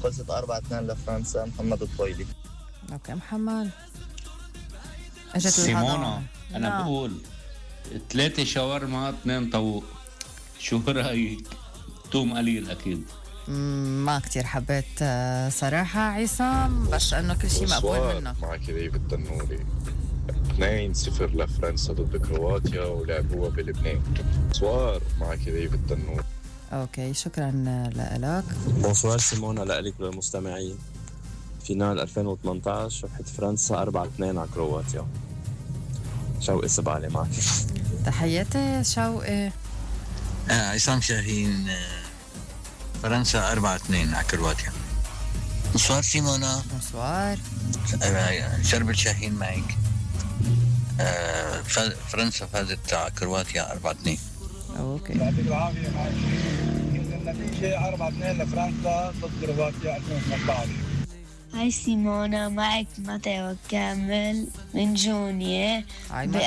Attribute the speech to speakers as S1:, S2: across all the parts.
S1: فزت 4-2 لفرنسا. محمد الطويلي.
S2: اوكي محمد. اجت
S3: سيمونا انا بقول 3 شاورما 2 طاووق. شو رايك؟ توم قليل اكيد.
S2: ما كتير حبيت صراحة عصام، بس انه كل شيء مقبول منه.
S4: معك ريف التنوري. 2-0 لفرنسا ضد كرواتيا ولعبوها بلبنان. سوار معك ريف التنوري.
S2: اوكي شكرا لك.
S5: بونسوار سيمونا لك للمستمعين. فينال 2018 ربحت فرنسا 4-2 على كرواتيا. شوقي سبعلي معك.
S2: تحياتي شوقي.
S6: عصام شاهين. فرنسا 4-2 على كرواتيا. بونسوار سيمونا.
S2: بونسوار.
S6: شربل شاهين معك. فرنسا فازت على كرواتيا 4-2.
S2: اوكي.
S7: يعطيك العافية معك. النتيجة 4-2 لفرنسا ضد كرواتيا 2018.
S8: هاي سيمونا، معك ماتيو كامل من جونيا. ب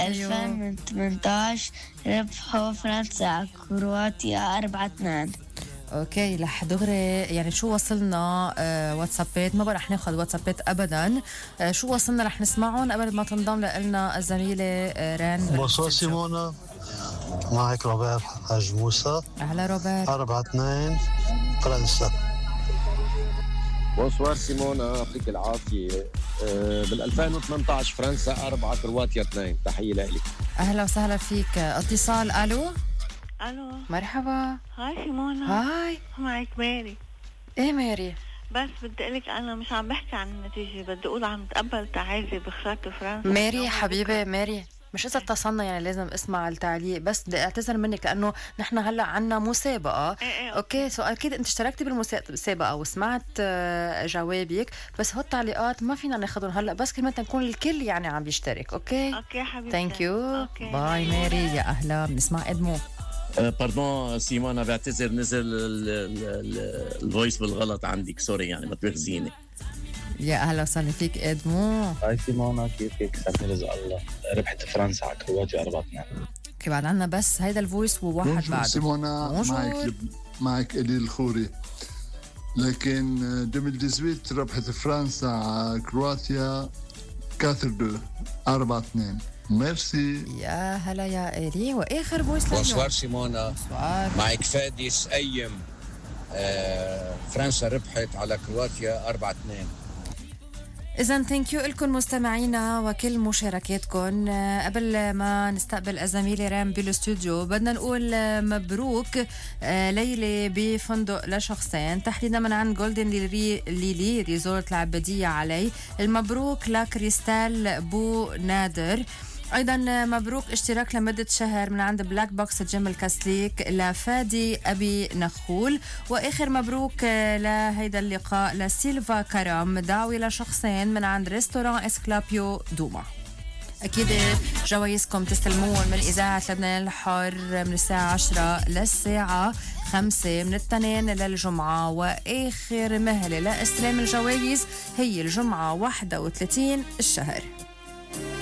S8: 2018 ربحوا فرنسا على كرواتيا 4-2.
S2: اوكي رح دغري يعني شو وصلنا واتسابات، ما بقى رح ناخذ واتسابات ابدا. شو وصلنا رح نسمعهم قبل ما تنضم لنا الزميله ران.
S9: بونسوار سيمونا، معك روبير حاج موسى.
S2: اهلا روبير.
S9: 4-2 فرنسا.
S10: بونسوار سيمونا، يعطيك العافية. بال 2018 فرنسا 4 كرواتيا 2. تحية لك.
S2: أهلا وسهلا فيك. اتصال. ألو مرحبا.
S11: هاي سيمونا.
S2: هاي
S11: معك ماري.
S2: ايه ماري؟
S11: بس بدي أقولك أنا مش عم بحكي عن النتيجة، بدي أقول عم تقبل تعازي بخسارة فرنسا.
S2: ماري حبيبة ماري، مش إذا اتصلنا يعني لازم اسمع التعليق، بس بدي اعتذر منك لأنه نحن هلا عنا مسابقة. أوكي سو أكيد أنت اشتركتي بالمسابقة وسمعت جوابك، بس هو التعليقات ما فينا ناخذهم هلا، بس كمان نكون الكل يعني عم بيشترك. أوكي
S11: حبيبتي.
S2: ثانك يو. باي ماري. يا أهلا. بنسمع إدمو.
S12: باردون سيمونا، بعتذر نزل الفويس بالغلط عندك، سوري يعني ما تبخزيني.
S2: يا أهلا وسهلا فيك إدمو.
S13: هاي سيمونا، كيفك؟ سامي رزق الله. ربحت فرنسا على كرواتيا 4-2.
S2: اوكي بعد عنا بس هيدا الفويس وواحد بعد.
S14: سيمونا معك إلي الخوري. لكن 2018 ربحت فرنسا على كرواتيا 4-2 4-2. ميرسي.
S2: يا هلا يا إيري. وآخر فويس لليوم.
S15: بونسوار سيمونا. معك فاديس أيم. فرنسا ربحت على كرواتيا 4-2.
S2: إذن ثانك يو لكم مستمعينا وكل مشاركاتكم. قبل ما نستقبل الزميلة رام بالاستوديو بدنا نقول مبروك ليلة بفندق لشخصين، تحديدا من عن جولدن ليلي ريزورت العبدية علي. المبروك لكريستال بو نادر. أيضا مبروك اشتراك لمدة شهر من عند بلاك بوكس جيم الكاسليك لفادي أبي نخول. وآخر مبروك لهيدا اللقاء لسيلفا كرام، دعوة لشخصين من عند ريستوران اسكلابيو دوما. أكيد جوايزكم تستلمون من إذاعة لبنان الحر من الساعة 10 للساعة 5 من الاثنين للجمعة، وآخر مهلة لاستلام الجوائز هي الجمعة 31 الشهر.